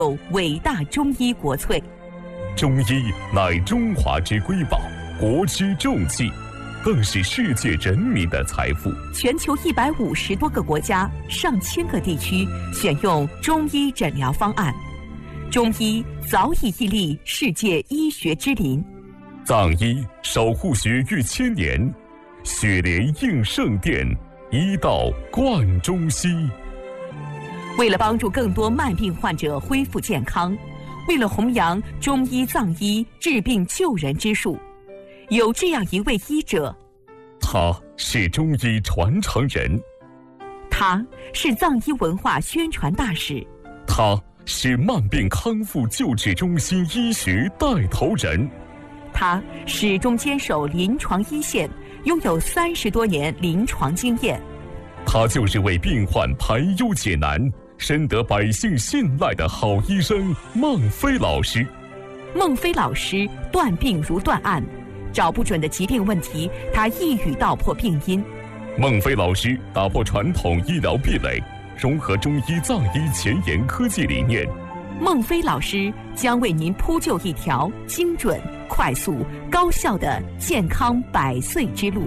有伟大中医国粹。 中医乃中华之瑰宝，国之重器，更是世界人民的财富。 全球150多个国家、上千个地区选用中医诊疗方案，中医早已屹立世界医学之林。 藏医守护学逾千年，雪莲应圣殿，医道贯中西。 为了帮助更多慢病患者恢复健康，为了弘扬中医藏医治病救人之术，有这样一位医者， 他是中医传承人， 他是藏医文化宣传大使， 他是慢病康复救治中心医学带头人， 他始终坚守临床一线，拥有30多年临床经验。 他就是为病患排忧解难，深得百姓信赖的好医生孟非老师。 孟非老师断病如断案，找不准的疾病问题，他一语道破病因。 孟非老师打破传统医疗壁垒，融合中医藏医前沿科技理念。 孟非老师将为您铺就一条精准、快速、高效的健康100岁之路。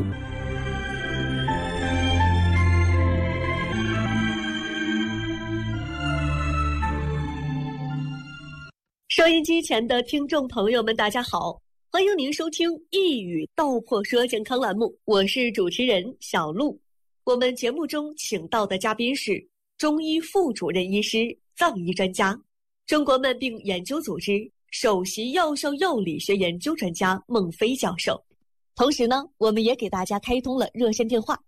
收音机前的听众朋友们，大家好，欢迎您收听一语道破说健康栏目，我是主持人小璐。我们节目中请到的嘉宾是中医副主任医师、藏医专家，中国慢病研究组织首席药效药理学研究专家孟非教授。同时呢，我们也给大家开通了热线电话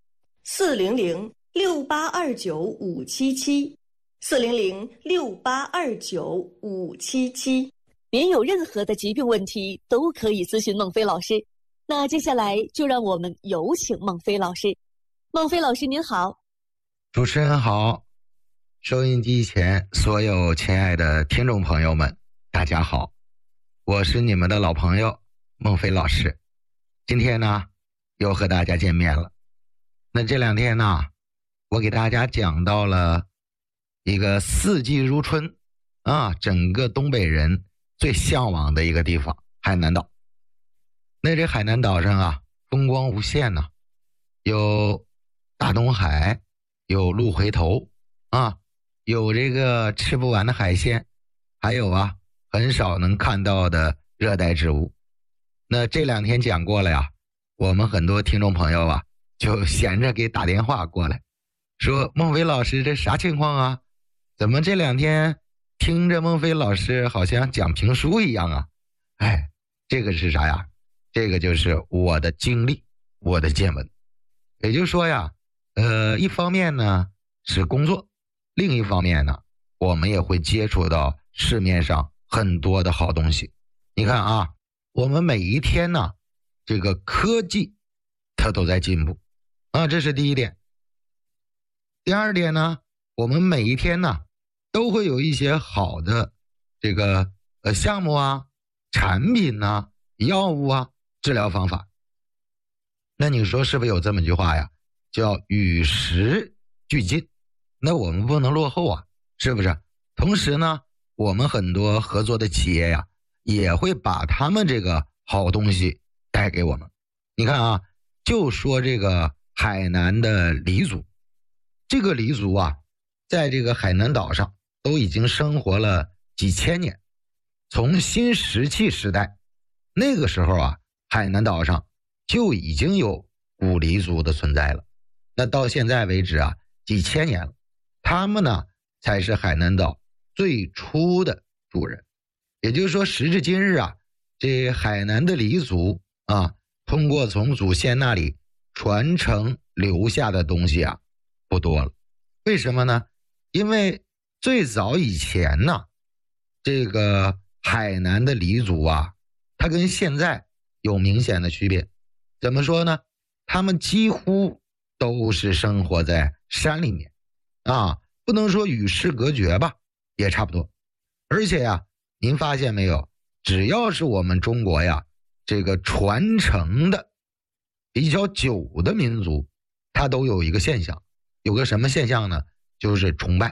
400-6829-577，400-6829-577，您有任何的疾病问题都可以咨询孟非老师。那接下来就让我们有请孟非老师。孟非老师您好。 主持人好，收音机前所有亲爱的听众朋友们，大家好，我是你们的老朋友孟非老师。今天呢，又和大家见面了。那这2天呢，我给大家讲到了一个四季如春啊，整个东北人最向往的一个地方——海南岛。那这海南岛上啊，风光无限呢，有大东海，有鹿回头啊，有这个吃不完的海鲜，还有啊很少能看到的热带植物。那这2天讲过了呀，我们很多听众朋友啊就闲着给打电话过来，说孟非老师这啥情况啊？怎么这2天听着孟非老师好像讲评书一样啊？哎，这个是啥呀？这个就是我的经历，我的见闻。也就是说呀，一方面呢是工作，另一方面呢，我们也会接触到市面上很多的好东西。你看啊，我们每一天呢，这个科技它都在进步啊，这是第一点。第二点呢，我们每一天呢都会有一些好的这个项目啊、产品啊、药物啊、治疗方法。那你说是不是有这么一句话呀，叫与时俱进？那我们不能落后啊，是不是？同时呢，我们很多合作的企业呀，也会把他们这个好东西带给我们。你看啊，就说这个海南的黎族，这个黎族啊，在这个海南岛上都已经生活了几千年。从新石器时代那个时候啊，海南岛上就已经有古黎族的存在了。那到现在为止啊，几千年了，他们呢才是海南岛最初的主人。也就是说，时至今日啊，这海南的黎族啊，通过从祖先那里传承留下的东西啊，不多了。为什么呢？因为最早以前呢，这个海南的黎族啊，它跟现在有明显的区别。怎么说呢？他们几乎都是生活在山里面啊，不能说与世隔绝吧，也差不多。而且呀，您发现没有，只要是我们中国呀，这个传承的比较久的民族，它都有一个现象。有个什么现象呢？就是崇拜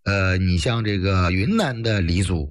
你像这个云南的黎族，